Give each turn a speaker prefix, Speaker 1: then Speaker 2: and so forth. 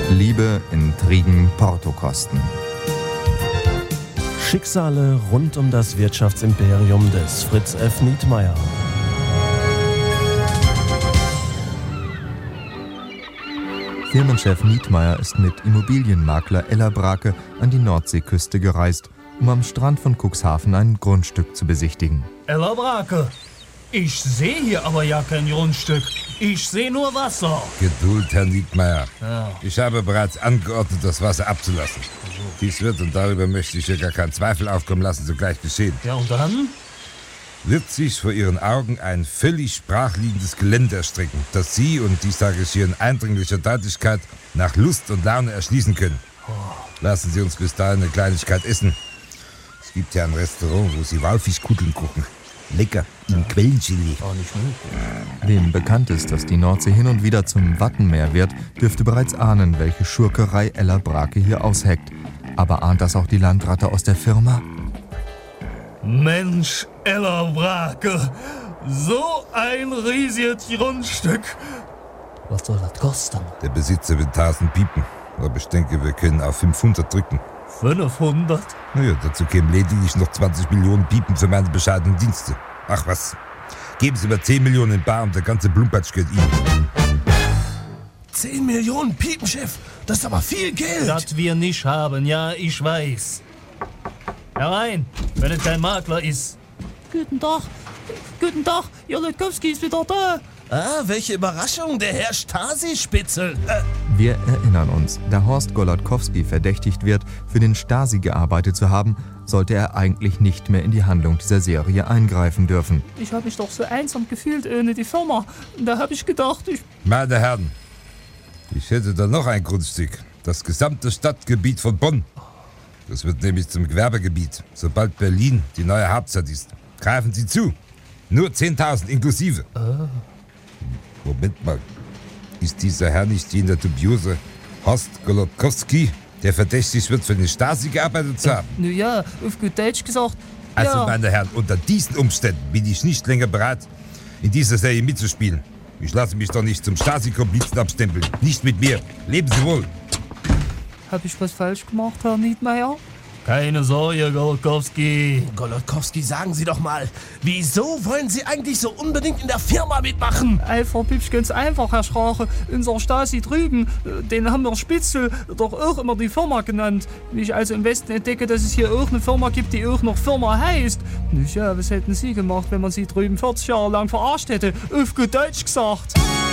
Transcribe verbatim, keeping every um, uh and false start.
Speaker 1: Liebe, Intrigen, Portokosten.
Speaker 2: Schicksale rund um das Wirtschaftsimperium des Fritz F. Nietmeyer.
Speaker 1: Firmenchef Nietmeyer ist mit Immobilienmakler Ella Brake an die Nordseeküste gereist, um am Strand von Cuxhaven ein Grundstück zu besichtigen.
Speaker 3: Ella Brake, ich sehe hier aber ja kein Grundstück. Ich sehe nur Wasser.
Speaker 4: Geduld, Herr Nietmeyer.
Speaker 3: Ja.
Speaker 4: Ich habe bereits angeordnet, das Wasser abzulassen. Dies wird, und darüber möchte ich hier gar keinen Zweifel aufkommen lassen, sogleich geschehen.
Speaker 3: Ja, und dann?
Speaker 4: Wird sich vor Ihren Augen ein völlig brachliegendes Gelände erstrecken, das Sie, und dies sage ich hier in eindringlicher Deutlichkeit, nach Lust und Laune erschließen können. Lassen Sie uns bis dahin eine Kleinigkeit essen. Es gibt ja ein Restaurant, wo Sie Walfischkutteln kochen. Lecker, in Quellenchili.
Speaker 3: Oh, nicht gut.
Speaker 1: Wem bekannt ist, dass die Nordsee hin und wieder zum Wattenmeer wird, dürfte bereits ahnen, welche Schurkerei Ella Brake hier ausheckt. Aber ahnt das auch die Landratte aus der Firma?
Speaker 3: Mensch, Ella Brake, so ein riesiges Grundstück. Was soll das kosten?
Speaker 4: Der Besitzer will tausend piepen, aber ich denke, wir können auf fünfhundert drücken.
Speaker 3: fünfhundert?
Speaker 4: Naja, dazu kämen lediglich noch zwanzig Millionen Piepen für meine bescheidenen Dienste. Ach was, geben Sie mir zehn Millionen in bar und der ganze Blumpatsch gehört Ihnen.
Speaker 2: zehn Millionen Piepen, Chef, das ist aber viel Geld.
Speaker 3: Das wir nicht haben, ja, ich weiß. Herein, wenn es kein Makler ist.
Speaker 5: Guten Tag. Guten Tag, Jolotkowski ist wieder da.
Speaker 2: Ah, welche Überraschung, der Herr Stasi-Spitzel. Äh.
Speaker 1: Wir erinnern uns, da Horst Golodkowski verdächtigt wird, für den Stasi gearbeitet zu haben, sollte er eigentlich nicht mehr in die Handlung dieser Serie eingreifen dürfen.
Speaker 5: Ich habe mich doch so einsam gefühlt ohne die Firma. Da habe ich gedacht, ich...
Speaker 4: Meine Herren, ich hätte da noch ein Grundstück. Das gesamte Stadtgebiet von Bonn. Das wird nämlich zum Gewerbegebiet, sobald Berlin die neue Hauptstadt ist. Greifen Sie zu. Nur zehntausend inklusive.
Speaker 3: Oh.
Speaker 4: Moment mal. Ist dieser Herr nicht jener dubiose Horst Golodkowski, der verdächtig wird, für den Stasi gearbeitet zu haben?
Speaker 5: Nun ja, auf gut Deutsch gesagt,
Speaker 4: Also,
Speaker 5: ja.
Speaker 4: meine Herren, unter diesen Umständen bin ich nicht länger bereit, in dieser Serie mitzuspielen. Ich lasse mich doch nicht zum Stasi-Komplizen abstempeln. Nicht mit mir. Leben Sie wohl.
Speaker 5: Habe ich was falsch gemacht, Herr Nietmeyer?
Speaker 3: Keine Sorge, Golodkowski.
Speaker 2: Golodkowski, sagen Sie doch mal, wieso wollen Sie eigentlich so unbedingt in der Firma mitmachen?
Speaker 5: Einfach, Pipsch, ganz einfach, Herr Schrache. Unser Stasi drüben, den haben wir Spitzel doch auch immer die Firma genannt. Wie ich also im Westen entdecke, dass es hier auch eine Firma gibt, die auch noch Firma heißt. Nun ja, was hätten Sie gemacht, wenn man Sie drüben vierzig Jahre lang verarscht hätte? Auf gut Deutsch gesagt.